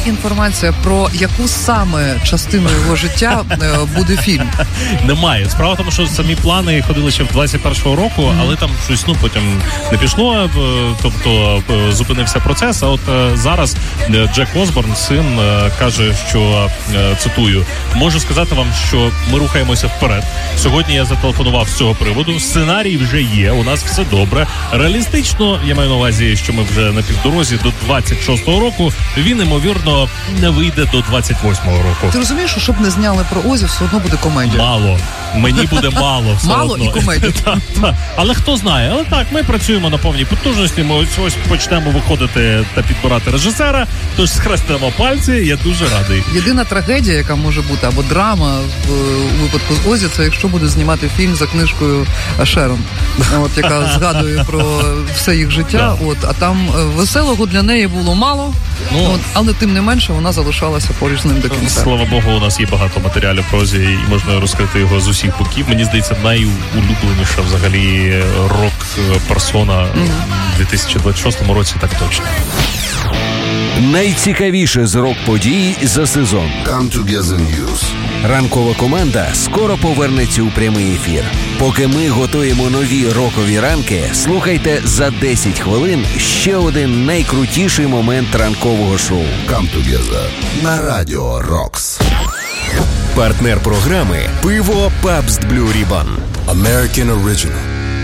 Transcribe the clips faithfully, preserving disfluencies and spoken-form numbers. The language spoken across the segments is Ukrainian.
інформація про яку саме частину його життя буде фільм? Немає. Справа в тому, що самі плани ходили ще в двадцять першого року, mm-hmm. але там щось, ну, потім не пішло, тобто зупинився процес, а от зараз Джек Осборн, син, каже, що, цитую, можу сказати вам, що ми рухаємося вперед. Сьогодні я зателефонував з цього приводу, сценарій вже є, у нас все добре. Реалістично, я маю на увазі, що ми вже на півдорозі до двадцять шостого року, він, ймовірно, не вийде до двадцять восьмого року. Ти розумієш, що щоб не зняли про Озі, все одно буде комедія? Мало. Мені буде мало все мало одно. І комедія. так, так. Але хто знає, але так, ми працюємо на повній потужності, ми ось, ось почнемо виходити та підбирати режисера, тож схрестимо пальці, я дуже радий. Єдина трагедія, яка може бути, або драма в, у випадку з Озі, це якщо буде знімати фільм за книжкою Шерон, от, яка згадує про все їх життя, да. от, а там веселого для неї було мало, ну, от, але тим не менше вона залишалася поруч з ним до кінця. Слава Богу, у нас є багато матеріалів про Озі, і можна розкрити його з усіх боків. Мені здається, найулюбленіша взагалі рок-персона mm-hmm. у дві тисячі двадцять шостому році, так точно. Найцікавіше з рок-подій за сезон. Come Together News. Ранкова команда скоро повернеться у прямий ефір. Поки ми готуємо нові рокові ранки, слухайте за десять хвилин ще один найкрутіший момент ранкового шоу. Come Together на Радіо Рокс. Партнер програми «Пиво Pabst Blue Ribbon». American Original.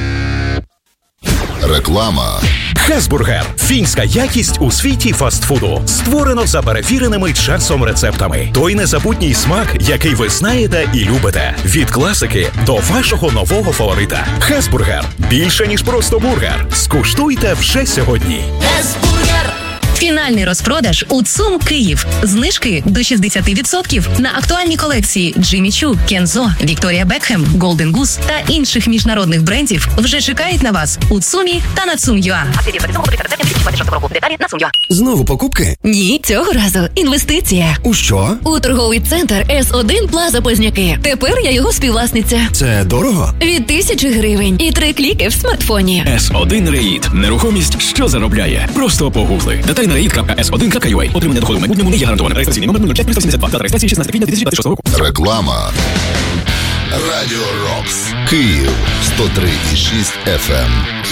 Реклама. Хесбургер – фінська якість у світі фастфуду. Створено за перевіреними часом рецептами. Той незабутній смак, який ви знаєте і любите. Від класики до вашого нового фаворита. Хесбургер – більше, ніж просто бургер. Скуштуйте вже сьогодні. Хесбургер! Фінальний розпродаж у ЦУМ Київ. Знижки до шістдесят відсотків на актуальні колекції Джиммі Чу, Кензо, Вікторія Бекхем, Голден Гус та інших міжнародних брендів вже чекають на вас у ЦУМі та на ЦУМ.ЮА. Деталі на ЦУМ.ЮА. Знову покупки? Ні, цього разу інвестиція. У що? У торговий центр Ес один Плаза Позняки. Тепер я його співвласниця. Це дорого? Від тисячі гривень і три кліки в смартфоні. Ес один Реїд. Нерухомість, що заробляє. Просто погугли. Деталі на реїд крапка ес один крапка ю а. Отримання доходу в майбутньому не є гарантоване. Реєстраційний номер нуль п'ять сімдесят два. Дата реєстрації шістнадцяте квітня дві тисячі двадцять шостого року. Реклама. Радіо Рокс. Київ сто три і шість еф ем.